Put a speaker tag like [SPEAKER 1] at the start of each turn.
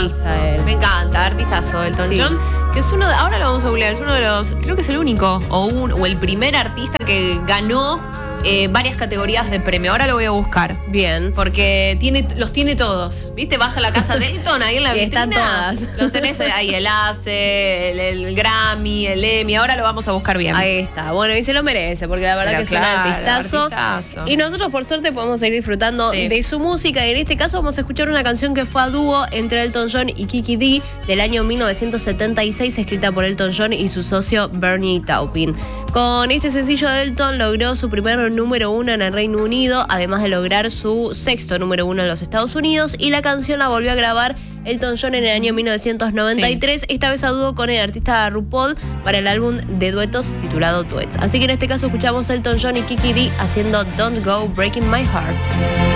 [SPEAKER 1] artista él.
[SPEAKER 2] Me encanta, artistazo Elton
[SPEAKER 1] Sí.
[SPEAKER 2] John, que es uno de, ahora lo vamos a googlear, es uno de los, creo que es el único o el primer artista que ganó varias categorías de premio. Ahora lo voy a buscar.
[SPEAKER 1] Bien.
[SPEAKER 2] Porque los tiene todos. ¿Viste? Vas a la casa de Elton, ahí en la
[SPEAKER 1] Y
[SPEAKER 2] vitrina.
[SPEAKER 1] están todas.
[SPEAKER 2] Los tenés ahí, el ACE, el Grammy, el Emmy. Ahora lo vamos a buscar bien.
[SPEAKER 1] Ahí está. Bueno, y se lo merece, porque la verdad
[SPEAKER 2] Pero
[SPEAKER 1] que
[SPEAKER 2] claro,
[SPEAKER 1] es un artistazo.
[SPEAKER 2] artistazo.
[SPEAKER 1] Y nosotros, por suerte, podemos seguir disfrutando
[SPEAKER 2] Sí.
[SPEAKER 1] de su música. Y en este caso vamos a escuchar una canción que fue a dúo entre Elton John y Kiki Dee del año 1976, escrita por Elton John y su socio Bernie Taupin. Con este sencillo, Elton logró su primer número 1 en el Reino Unido, además de lograr su sexto número 1 en los Estados Unidos, y la canción la volvió a grabar Elton John en el año 1993, esta vez a dúo con el artista RuPaul para el álbum de duetos titulado Duets. Así que en este caso escuchamos Elton John y Kiki Dee haciendo Don't Go Breaking My Heart.